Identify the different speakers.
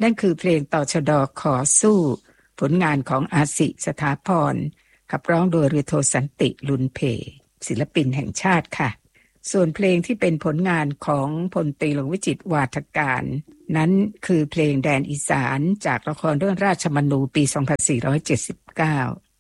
Speaker 1: นั่นคือเพลงต่อชดขอสู้ผลงานของอาสิสถาพรขับร้องโดยเรือโทสันติลุนเพศิลปินแห่งชาติค่ะส่วนเพลงที่เป็นผลงานของพลตรีหลวงวิจิตรวาทการนั้นคือเพลงแดนอีสานจากละครเรื่องราชมนูปี 2479